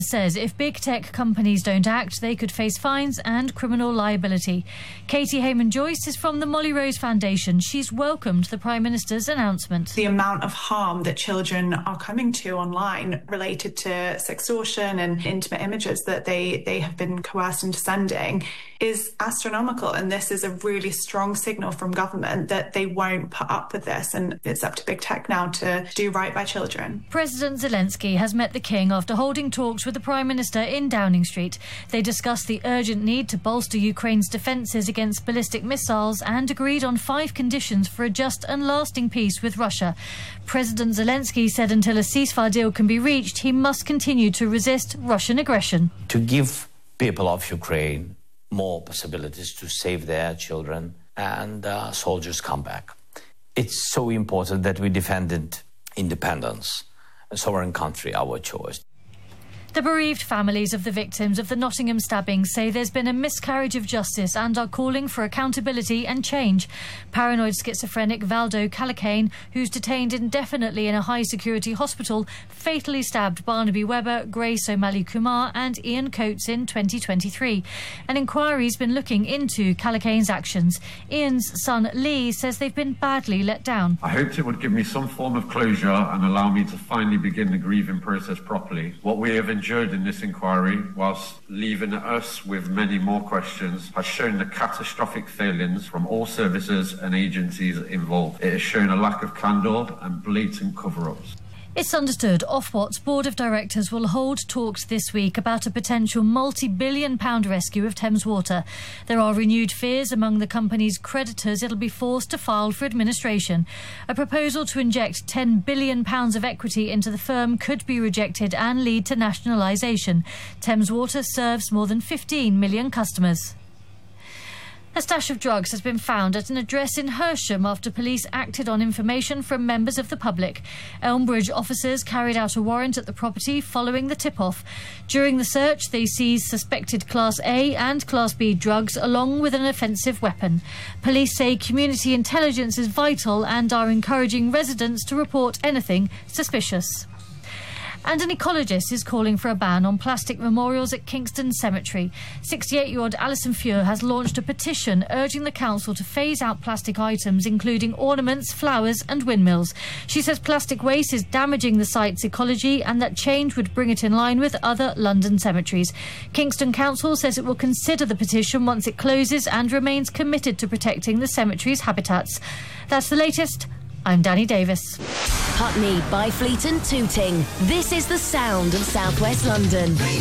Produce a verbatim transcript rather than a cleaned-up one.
says if big tech companies don't act, they could face fines and criminal liability. Katie Hayman-Joyce is from the Molly Rose Foundation. She's welcomed the Prime Minister's announcement. The amount of harm that children are coming to online related to sextortion and intimate images that they, they have been coerced into sending is astronomical, and this is a really strong signal from government that they won't put up with this, and it's up to big tech now to do right by children. President Zelensky has met the King after holding talks with the Prime Minister in Downing Street. They discussed the urgent need to bolster Ukraine's defences against ballistic missiles and agreed on five conditions for a just and lasting peace with Russia. President Zelensky said until a ceasefire deal can be reached, he must continue to resist Russian aggression. To give people of Ukraine more possibilities to save their children and uh, soldiers come back. It's so important that we defended independence, a sovereign country, our choice. The bereaved families of the victims of the Nottingham stabbing say there's been a miscarriage of justice and are calling for accountability and change. Paranoid schizophrenic Valdo Calacane, who's detained indefinitely in a high-security hospital, fatally stabbed Barnaby Webber, Grace O'Malley Kumar and Ian Coates in twenty twenty-three. An inquiry's been looking into Calacane's actions. Ian's son Lee says they've been badly let down. I hoped it would give me some form of closure and allow me to finally begin the grieving process properly. What we have endured in this inquiry, whilst leaving us with many more questions, has shown the catastrophic failings from all services and agencies involved. It has shown a lack of candour and blatant cover-ups. It's understood Ofwat's Board of Directors will hold talks this week about a potential multi-billion pound rescue of Thames Water. There are renewed fears among the company's creditors it'll be forced to file for administration. A proposal to inject ten billion pounds of equity into the firm could be rejected and lead to nationalisation. Thames Water serves more than fifteen million customers. A stash of drugs has been found at an address in Hersham after police acted on information from members of the public. Elmbridge officers carried out a warrant at the property following the tip-off. During the search, they seized suspected Class A and Class B drugs along with an offensive weapon. Police say community intelligence is vital and are encouraging residents to report anything suspicious. And an ecologist is calling for a ban on plastic memorials at Kingston Cemetery. sixty-eight-year-old Alison Fure has launched a petition urging the council to phase out plastic items, including ornaments, flowers and windmills. She says plastic waste is damaging the site's ecology and that change would bring it in line with other London cemeteries. Kingston Council says it will consider the petition once it closes and remains committed to protecting the cemetery's habitats. That's the latest. I'm Danny Davis. Putney, Byfleet and Tooting. This is the sound of South West London.